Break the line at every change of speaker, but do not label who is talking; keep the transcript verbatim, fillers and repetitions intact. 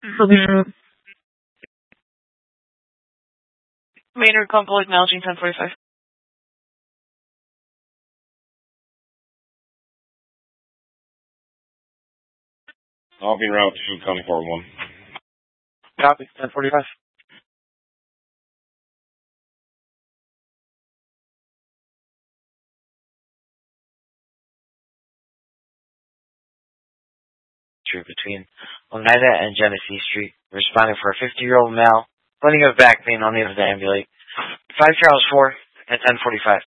Philippine
Maynard Compo acknowledging ten forty-five.
Alpine Route two, coming forward one.
Copy, ten forty-five.
Between Oneida and Genesee Street, responding for a fifty-year-old male, complaining of back pain, unable to ambulate. five Charles four at ten forty-five.